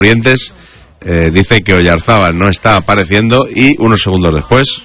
Orientes dice que Oyarzábal no está apareciendo y unos segundos después...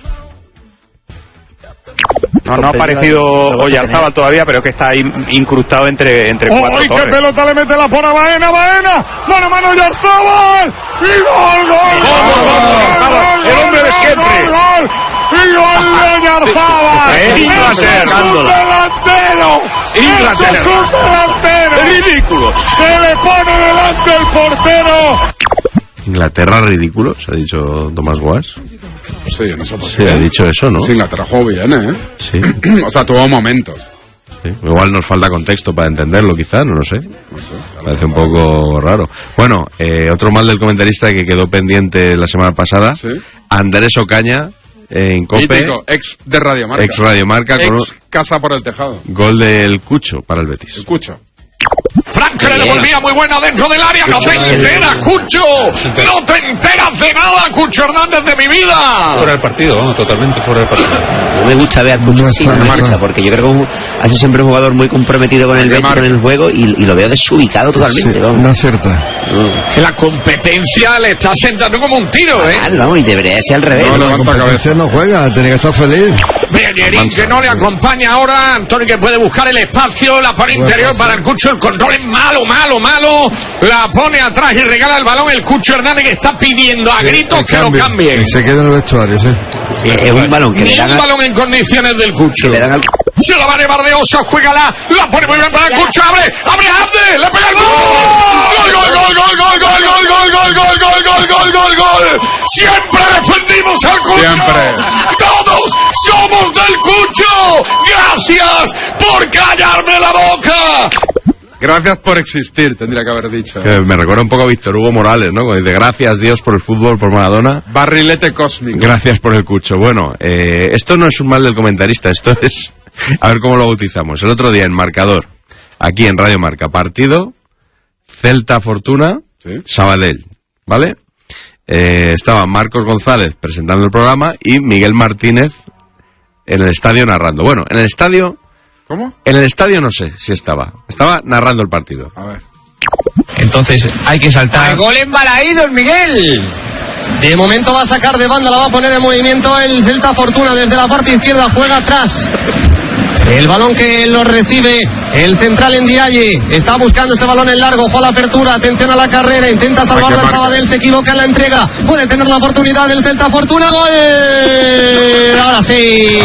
No ha aparecido Oyarzábal todavía, pero que está ahí incrustado entre cuatro ¡Ay, torres. qué pelota le mete la pona Baena! ¡Mano a mano Oyarzábal! ¡Y gol! ¡El hombre de siempre! ¡Y gol de Oyarzábal! ¡Eso es un delantero! ¡Eso es un delantero! ¡Ridículo! ¡Se le pone delante el portero! Inglaterra ridículo, se ha dicho Tomás Guas. Sí, no sé por Sí, qué. ha dicho eso, ¿no? Sí, Inglaterra jugó bien, ¿eh? Sí. O sea, tuvo momentos. Sí. Igual nos falta contexto para entenderlo, quizá, no lo sé. No sé. Parece un poco raro. Bueno, otro mal del comentarista que quedó pendiente la semana pasada. Sí. Andrés Ocaña, en COPE. Mítico, ex de Radio Marca. Ex Radio Marca, con un Ex Casa por el Tejado. gol del Cucho para el Betis. El Cucho. Frank le devolvía muy buena dentro del área. No te enteras, Cucho. No te enteras de nada, Cucho Hernández de mi vida. Fuera del partido, vamos, totalmente fuera del partido. No me gusta ver a Cucho así en marcha, porque yo creo que ha sido siempre un jugador muy comprometido con el Betis, con el juego, y lo veo desubicado totalmente. Sí, vamos. no acierta. Que la competencia le está sentando como un tiro, ¿eh? Vamos, y debería ser al revés. No, La levanta competencia cabeza. no juega, tiene que estar feliz. Bellerín, que no le acompaña ahora. Antonio, que puede buscar el espacio. La pone interior para el Cucho. El control es malo. La pone atrás y regala el balón el Cucho Hernández, que está pidiendo a gritos que lo cambien. Y se queda en el vestuario, sí. Sí, es un balón que Ni le dan un al, balón en condiciones del Cucho. le dan al... Se la va a llevar de Osa, juégala, la pone muy bien para el Cucho, abre Abde, le pega el gol. Siempre defendimos al Cucho. Siempre. Todos somos del Cucho. Gracias por callarme la boca. Gracias por existir, tendría que haber dicho. Que me recuerda un poco a Víctor Hugo Morales, ¿no? Cuando dice, gracias Dios por el fútbol, por Maradona. Barrilete cósmico. Gracias por el Cucho. Bueno, esto no es un mal del comentarista, esto es... A ver cómo lo bautizamos. El otro día en Marcador, aquí en Radio Marca, partido Celta Fortuna, Sí. Sabadell, ¿vale? Estaba Marcos González presentando el programa y Miguel Martínez en el estadio narrando. Bueno, en el estadio no sé si estaba narrando el partido. A ver. Entonces hay que saltar. Gol embalaído, Miguel. De momento va a sacar de banda, la va a poner en movimiento el Celta Fortuna desde la parte izquierda, juega atrás. El balón que lo recibe el central Ndiaye, está buscando ese balón en largo, fue a la apertura, atención a la carrera, intenta salvar al Sabadell, se equivoca en la entrega, puede tener la oportunidad del Celta Fortuna, gol. Ahora sí.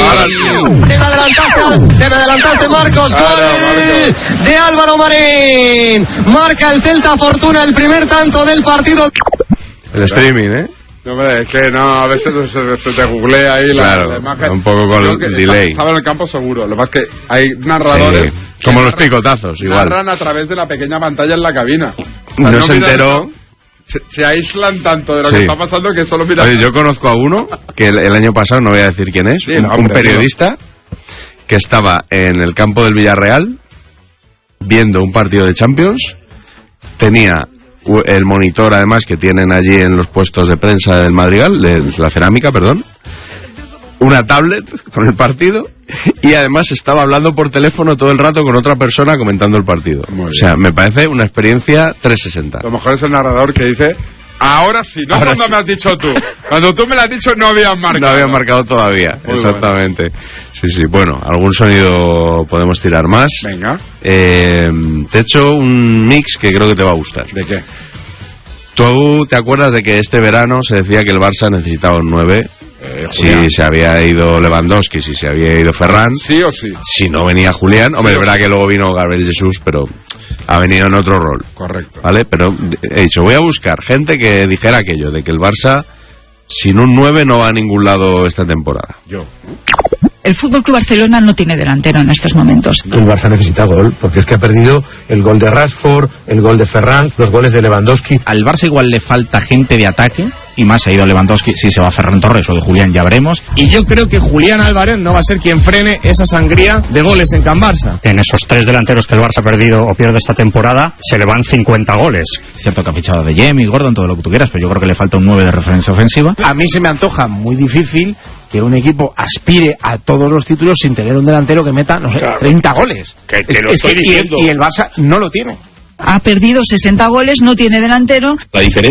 Debe adelantarse Marcos, gol de Álvaro Marín. Marca el Celta Fortuna el primer tanto del partido. El streaming, ¿eh? No, hombre, es que no, a veces se te googlea ahí la imagen. Un poco con el delay. Estaba en el campo seguro, lo que pasa es que hay narradores... Sí, como los picotazos, igual. Narran a través de la pequeña pantalla en la cabina. O No sea, se miran- enteró. Se aíslan tanto de lo Sí. que está pasando que solo miran... Oye, yo conozco a uno que el año pasado, no voy a decir quién es, Sí, un hombre, periodista que estaba en el campo del Villarreal viendo un partido de Champions, tenía el monitor además que tienen allí en los puestos de prensa del Madrigal, de la cerámica, perdón, una tablet con el partido y además estaba hablando por teléfono todo el rato con otra persona comentando el partido. Muy O sea, me parece una experiencia 360. A lo mejor es el narrador que dice... Ahora sí, no Ahora cuando sí. me has dicho tú. Cuando tú me lo has dicho no habían marcado. No habían marcado todavía, Muy exactamente. Sí, sí, bueno, algún sonido podemos tirar más. Venga. Te he hecho un mix que creo que te va a gustar. ¿De qué? ¿Tú te acuerdas de que este verano se decía que el Barça necesitaba un 9? Si se había ido Lewandowski, si se había ido Ferran. ¿Sí o sí? Si no venía Julián. Hombre, Sí es o verdad sí. que luego vino Gabriel Jesús, pero ha venido en otro rol. Correcto. ¿Vale? Pero he dicho, voy a buscar gente que dijera aquello, de que el Barça sin un 9 no va a ningún lado esta temporada. Yo. El FC Barcelona no tiene delantero en estos momentos. El Barça necesita gol, porque es que ha perdido el gol de Rashford, el gol de Ferran, los goles de Lewandowski. Al Barça igual le falta gente de ataque, y más ha ido Lewandowski, si se va Ferran Torres o de Julián ya veremos. Y yo creo que Julián Álvarez no va a ser quien frene esa sangría de goles en Can Barça. En esos 3 delanteros que el Barça ha perdido o pierde esta temporada, se le van 50 goles. Cierto que ha fichado de Jamie, Gordon, todo lo que tú quieras, pero yo creo que le falta un 9 de referencia ofensiva. A mí se me antoja muy difícil que un equipo aspire a todos los títulos sin tener un delantero que meta, no sé, 30 goles. Que te lo estoy diciendo. Y el Barça no lo tiene. ha perdido 60 goles, no tiene delantero. La diferencia